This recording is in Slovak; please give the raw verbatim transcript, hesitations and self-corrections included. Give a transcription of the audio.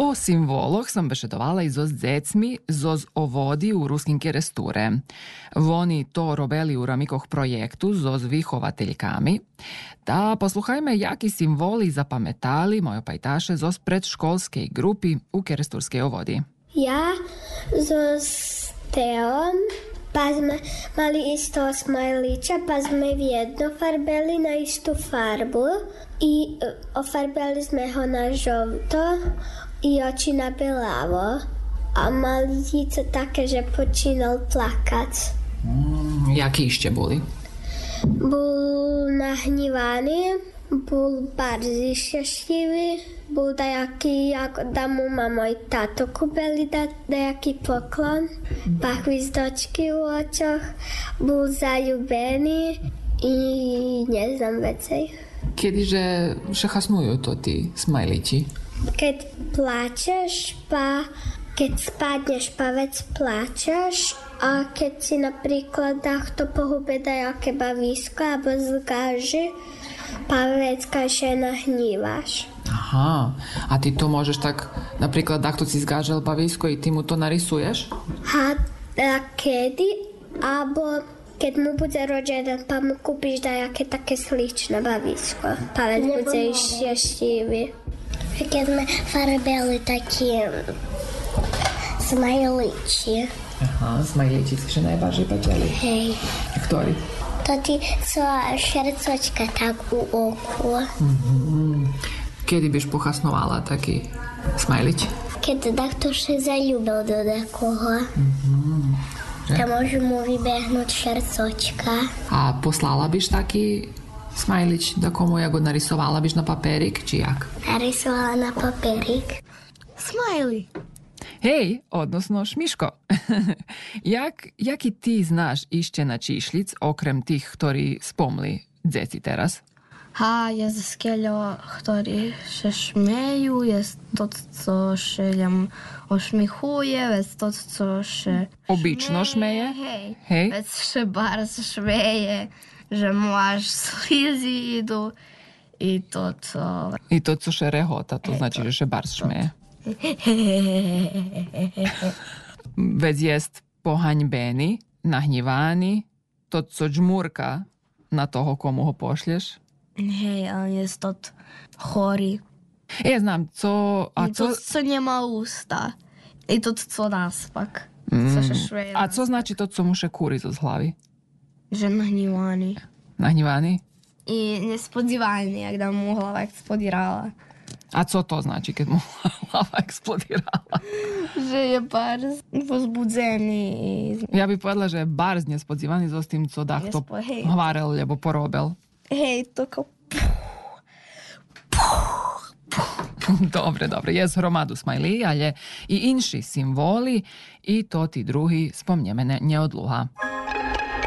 O symboloch som bešedovala i zo zdecmi, zo ovodi u ruskim keresture. Oni to robili u ramikoh projektu zo vychovateľkami. Ta posluchajme, jaki symboli zapamätali moje pajtaše zo predškolskej grupy u keresturskej ovodi. Ja zo Steom, pa sme mali isto smajliča, pa sme jedno farbeli na istú farbu i ofarbeli sme ho na žovto i oči na belavo. A mali dieťa také, že počínal plakať. Mm, jaký ešte boli? Bol nahnívaný, bol bardzo šťastlivý, bol dajaký, ako da mu ma môj táto kúpili da, dajaký poklon, pa hvizdočky v očoch, bol zaľúbený i neznám vecej. Kedyže šachasnujú to tí smajliči? Keď pláčeš, pa keď spadneš, pa vec pláčeš, a keď si napríklad takto pohube dajaké bavísko alebo zgáži, pa vec kaže nahnívaš. Aha, a ty to môžeš tak, napríklad takto si zgážel bavísko i ty mu to narysuješ? Ha, a kedy, alebo keď mu bude rodené, pa mu kúpiš dajaké také sličné bavísko, pa vec bude šťastlivý. Keď sme farbeli taký smajliči. Aha, smajliči si že najbardziej páčili. Hej. Ktorý? To ti, co šercočka tak u oku. Mm-hmm. Kedy byš pochasnovala taký smajlič? Keď takto sa zaľúbil do nekoho. Mm-hmm. To môžu mu vybehnúť šercočka. A poslala byš taký smajlič do komu, jak ho narysovala byš na papierik, či jak? Narysovala na papierik. Smajli. Hej, odnosno Šmiško. jak, jaký ty znáš ešte na číšlic, okrem tých, ktorí spomli deti teraz? Ha, je skeľo, ktorí sa šmejú, je to, co sa ľam ošmichuje, je to, co sa obyčno šmeje? Hej, hej. Veď sa bardzo šmeje, že mu až slízy idú. I to, co... I to, co še rehota, to hej, znači, to, že še bar šmeje. Veď jest pohaňbený, nahnívaný, to, co džmurka na toho, komu ho pošleš. Hej, ale je to chorý. Ja znam, co... A I to, co... co nemá ústa. I to, co náspak. Mm. A co znači to, co mu še kúri zo z hlavy? Že nahnívaný. Nahnívaný? I nespodívaný, jak da mu hlava explodírala. A co to znači, keď mu hlava explodírala? Že je barz pozbudzený. Ja by povedala, že je barz nespodívaný so s tým, co dachto Nespo, hej. hvarel, lebo porobil. Hej, to ko... Dobre, dobre, je z hromadu smajlí, ale i inší symboli, i to tí druhý spomneme neodluha.